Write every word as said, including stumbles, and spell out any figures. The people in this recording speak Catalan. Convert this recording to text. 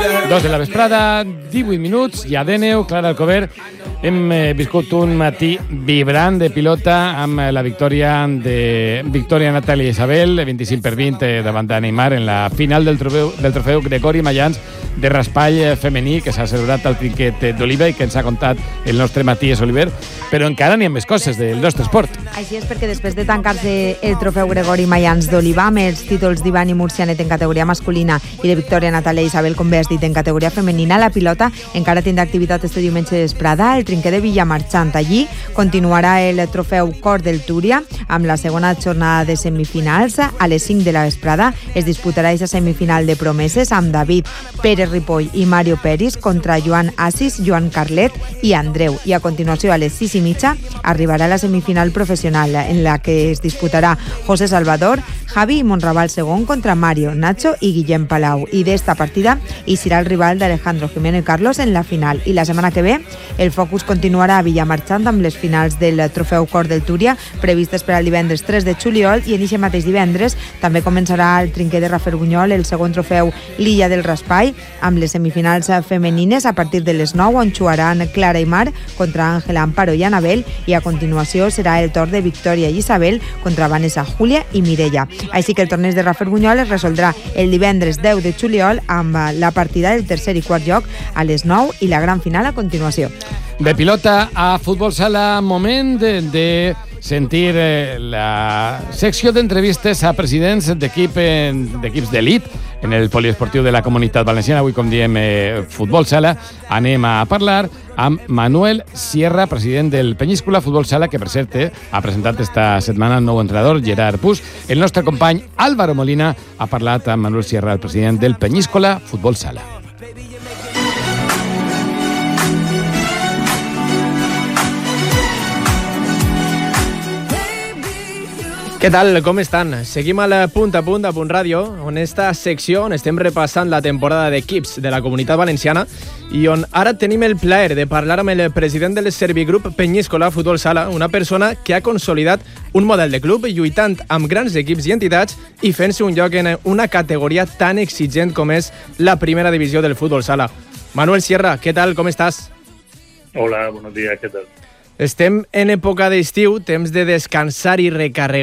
Dos de la vesprada, divuit minuts, ja d'Eneu, Clara Alcover. Hem eh, viscut un matí vibrant de pilota amb la victòria de Victòria Natàlia Isabel, vint-i-cinc per vint eh, davant de Neymar en la final del trofeu, del trofeu Gregori Mayans de raspall femení que s'ha celebrat al Trinquet d'Oliva i que ens ha contat el nostre Matías Oliver, però encara n'hi ha més coses del nostre esport. Així és, perquè després de tancar-se el trofeu Gregori Mayans d'Oliva amb els títols d'Ivan i Murcianet en categoria masculina i de Victòria Natàlia Isabel, com bé has dit, en categoria femenina, la pilota encara tindrà activitat este diumenge vesprada al Trinquet de Villamarchant. Allí continuarà el trofeu Cor del Túria amb la segona jornada de semifinals. A les cinc de la vesprada es disputarà aquesta semifinal de promeses amb David Pérez Ripoll i Mario Peris contra Joan Assis, Joan Carlet i Andreu. I a continuació, a les sis i mitja, arribarà la semifinal professional en la que es disputarà José Salvador, Javi Monraval segon contra Mario, Nacho i Guillem Palau. I d'esta partida hi serà el rival d'Alejandro Jimeno i Carlos en la final. I la setmana que ve el focus continuarà a Villamarchant amb les finals del trofeu Cor del Túria previstes per al divendres tres de juliol, i en aquest mateix divendres també començarà el Trinquet de Rafelbunyol el segon trofeu L'Illa del Raspall amb les semifinals femenines a partir de les nou, on jugaran Clara i Mar contra Àngela, Amparo i Anabel, i a continuació serà el torn de Victòria i Isabel contra Vanessa, Júlia i Mireia. Així que el torneig de Rafelbunyol es resoldrà el divendres deu de juliol amb la partida del tercer i quart lloc a les nou i la gran final a continuació. De pilota a futbol sala, moment de, de sentir eh, la secció d'entrevistes a presidents d'equip, d'equips d'elit en el poliesportiu de la Comunitat Valenciana. Avui, com diem, eh, futbol sala, anem a parlar amb Manuel Sierra, president del Peñíscola Futbol Sala, que per cert eh, ha presentat esta setmana el nou entrenador, Gerard Puig. El nostre company Álvaro Molina ha parlat amb Manuel Sierra, el president del Peñíscola Futbol Sala. Què tal? Com estan? Seguim al Punt a Punt a Punt Ràdio, on esta secció on estem repassant la temporada d'equips de la Comunitat Valenciana i on ara tenim el plaer de parlar amb el president del Servigrup Peñíscola Futbol Sala, una persona que ha consolidat un model de club lluitant amb grans equips i entitats i fent-se un lloc en una categoria tan exigent com és la primera divisió del futbol sala. Manuel Sierra, què tal? Com estàs? Hola, buenos días, què tal? Estem en època d'estiu, temps de descansar i recarregar